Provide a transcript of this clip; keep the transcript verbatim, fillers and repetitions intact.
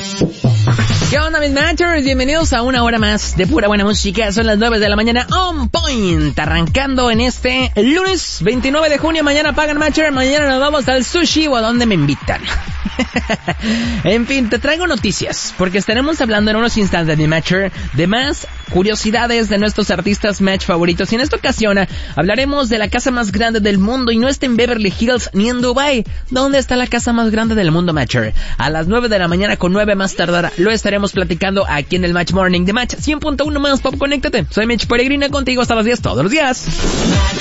¿Qué onda, mis matchers? Bienvenidos a una hora más de pura buena música. Son las nueve de la mañana, on point. Arrancando en este lunes veintinueve de junio. Mañana pagan, matcher. Mañana nos vamos al sushi o a donde me invitan. En fin, te traigo noticias, porque estaremos hablando en unos instantes, mi matcher, de más curiosidades de nuestros artistas match favoritos. Y en esta ocasión hablaremos de la casa más grande del mundo, y no está en Beverly Hills ni en Dubai. ¿Dónde está la casa más grande del mundo, matcher? A las nueve de la mañana con nueve más tardar lo estaremos platicando aquí en el Match Morning de Match cien punto uno más Pop. Conéctate. Soy Mitch Peregrina, contigo hasta las diez todos los días.